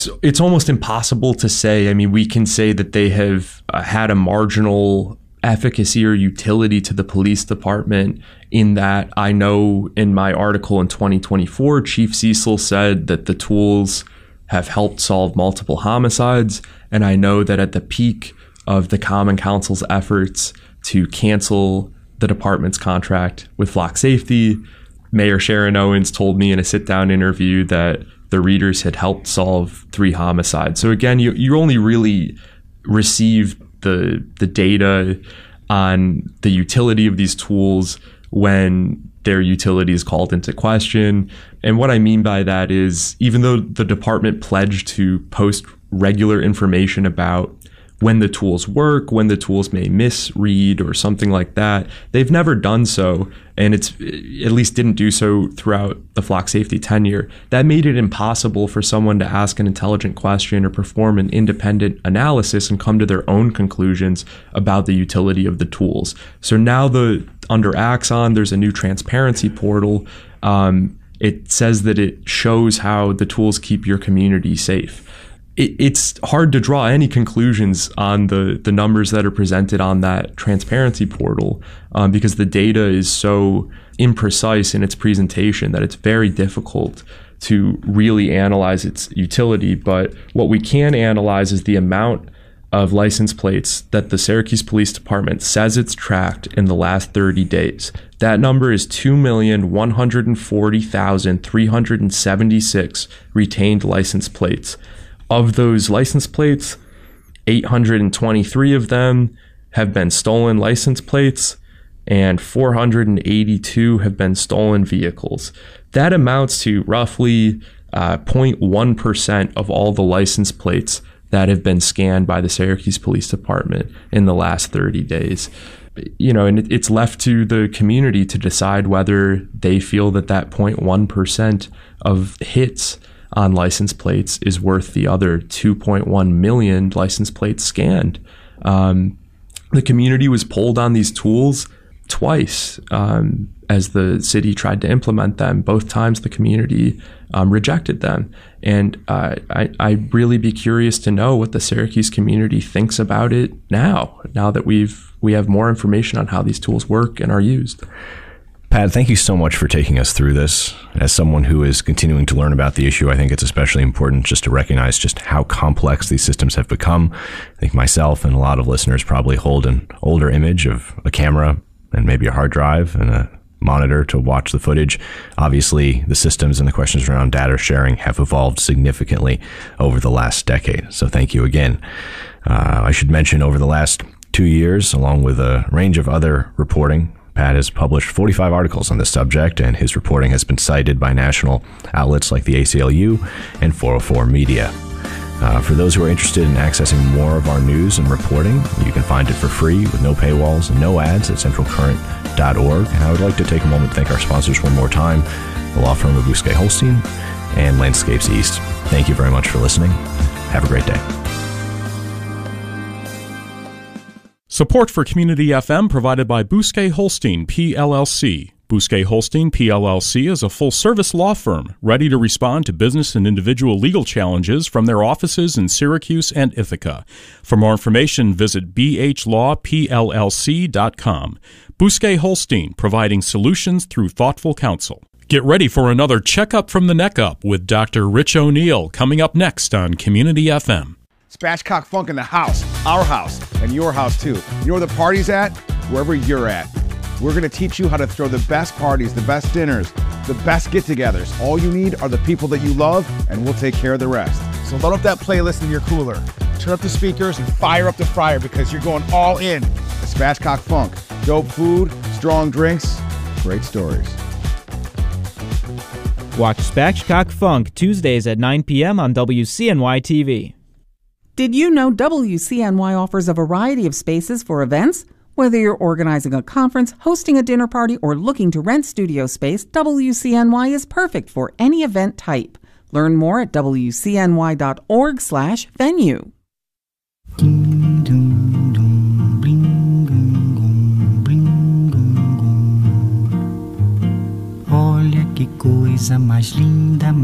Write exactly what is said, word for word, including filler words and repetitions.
So it's almost impossible to say. I mean, we can say that they have uh, had a marginal efficacy or utility to the police department, in that I know in my article in twenty twenty-four, Chief Cecil said that the tools have helped solve multiple homicides. And I know that at the peak of the Common Council's efforts to cancel the department's contract with Flock Safety, Mayor Sharon Owens told me in a sit-down interview that the readers had helped solve three homicides. So again, you you only really receive the the data on the utility of these tools when their utility is called into question. And what I mean by that is, even though the department pledged to post regular information about when the tools work, when the tools may misread or something like that, they've never done so. And it's at least didn't do so throughout the Flock Safety tenure. That made it impossible for someone to ask an intelligent question or perform an independent analysis and come to their own conclusions about the utility of the tools. So now the under Axon, there's a new transparency portal. Um, it says that it shows how the tools keep your community safe. It's hard to draw any conclusions on the, the numbers that are presented on that transparency portal um, because the data is so imprecise in its presentation that it's very difficult to really analyze its utility. But what we can analyze is the amount of license plates that the Syracuse Police Department says it's tracked in the last thirty days. That number is two million one hundred forty thousand three hundred seventy-six retained license plates. Of those license plates, eight hundred twenty-three of them have been stolen license plates, and four hundred eighty-two have been stolen vehicles. That amounts to roughly uh, zero point one percent of all the license plates that have been scanned by the Syracuse Police Department in the last thirty days. You know, and it, it's left to the community to decide whether they feel that that zero point one percent of hits on license plates is worth the other two point one million license plates scanned. Um, the community was polled on these tools twice um, as the city tried to implement them. Both times the community um, rejected them. And uh, I, I'd really be curious to know what the Syracuse community thinks about it now, now that we've we have more information on how these tools work and are used. Pat, thank you so much for taking us through this. As someone who is continuing to learn about the issue, I think it's especially important just to recognize just how complex these systems have become. I think myself and a lot of listeners probably hold an older image of a camera and maybe a hard drive and a monitor to watch the footage. Obviously, the systems and the questions around data sharing have evolved significantly over the last decade. So thank you again. Uh, I should mention over the last two years, along with a range of other reporting, Pat has published forty-five articles on this subject, and his reporting has been cited by national outlets like the A C L U and four oh four Media. Uh, for those who are interested in accessing more of our news and reporting, you can find it for free with no paywalls and no ads at central current dot org. And I would like to take a moment to thank our sponsors one more time, the law firm of Bousquet Holstein and Landscapes East. Thank you very much for listening. Have a great day. Support for Community F M provided by Bousquet Holstein, P L L C. Bousquet Holstein, P L L C is a full-service law firm ready to respond to business and individual legal challenges from their offices in Syracuse and Ithaca. For more information, visit b h law p l l c dot com. Bousquet Holstein, providing solutions through thoughtful counsel. Get ready for another Checkup from the Neck Up with Doctor Rich O'Neill coming up next on Community F M. Spatchcock Funk in the house, our house, and your house too. You know where the party's at? Wherever you're at. We're going to teach you how to throw the best parties, the best dinners, the best get-togethers. All you need are the people that you love, and we'll take care of the rest. So load up that playlist in your cooler. Turn up the speakers and fire up the fryer because you're going all in. The Spatchcock Funk. Dope food, strong drinks, great stories. Watch Spatchcock Funk Tuesdays at nine p.m. on W C N Y T V. Did you know W C N Y offers a variety of spaces for events? Whether you're organizing a conference, hosting a dinner party, or looking to rent studio space, W C N Y is perfect for any event type. Learn more at w c n y dot org slash venue. Olha que coisa mais linda.